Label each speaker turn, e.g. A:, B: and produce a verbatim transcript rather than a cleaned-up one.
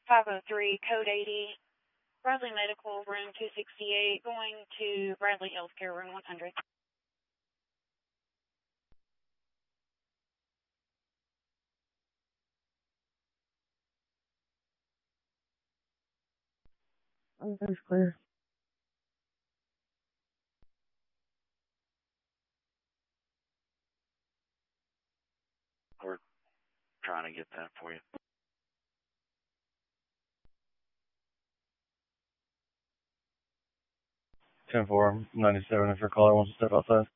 A: five oh three, code eighty, Bradley Medical, room two sixty-eight, going to Bradley Healthcare, room one hundred.
B: Oh, that's clear.
C: We're trying to get that for you.
B: ten four ninety-seven, if your caller wants to step outside.